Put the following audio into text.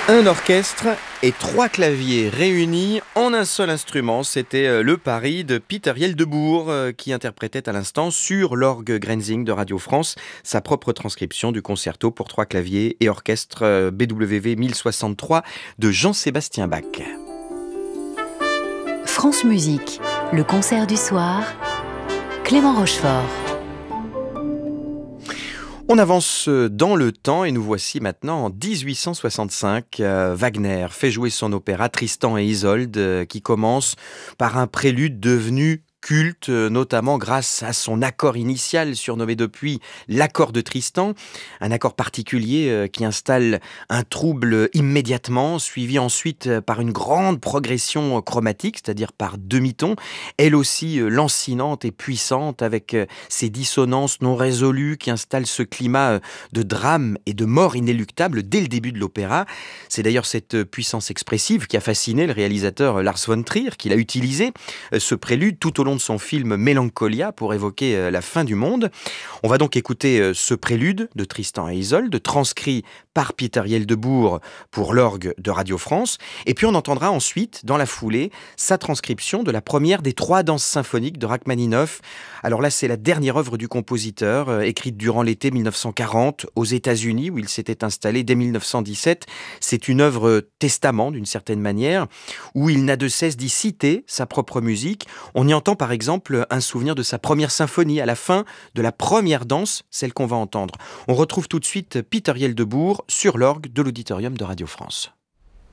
Un orchestre et 3 claviers réunis en un seul instrument. C'était le pari de Peter Yeldebourg qui interprétait à l'instant sur l'orgue Grenzing de Radio France sa propre transcription du concerto pour 3 claviers et orchestre BWV 1063 de Jean-Sébastien Bach. France Musique, le concert du soir, Clément Rochefort. On avance dans le temps et nous voici maintenant en 1865. Wagner fait jouer son opéra Tristan et Isolde qui commence par un prélude devenu culte, notamment grâce à son accord initial surnommé depuis l'accord de Tristan, un accord particulier qui installe un trouble immédiatement, suivi ensuite par une grande progression chromatique, c'est-à-dire par demi-ton, elle aussi lancinante et puissante avec ses dissonances non résolues qui installent ce climat de drame et de mort inéluctable dès le début de l'opéra. C'est d'ailleurs cette puissance expressive qui a fasciné le réalisateur Lars von Trier, qui l'a utilisé, ce prélude, tout au long de son film Mélancolia pour évoquer la fin du monde. On va donc écouter ce prélude de Tristan et Isolde, transcrit par Peter Yeldebourg pour l'orgue de Radio France. Et puis on entendra ensuite, dans la foulée, sa transcription de la première des 3 danses symphoniques de Rachmaninoff. Alors là, c'est la dernière œuvre du compositeur, écrite durant l'été 1940 aux États-Unis, où il s'était installé dès 1917. C'est une œuvre testament, d'une certaine manière, où il n'a de cesse d'y citer sa propre musique. On y entend par exemple un souvenir de sa première symphonie à la fin de la première danse, celle qu'on va entendre. On retrouve tout de suite Peter Yeldebourg sur l'orgue de l'auditorium de Radio France.